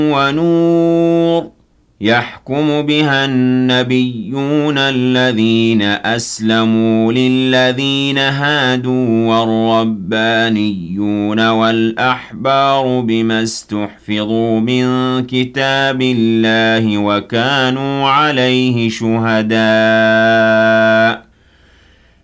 وَنُورٍ يَحْكُمُ بِهَا النَّبِيُّونَ الَّذِينَ أَسْلَمُوا لِلَّذِينَ هَادُوا وَالرَّبَّانِيُّونَ وَالْأَحْبَارُ بِمَا اسْتُحْفِظُوا مِن كِتَابِ اللَّهِ وَكَانُوا عَلَيْهِ شُهَدَاءَ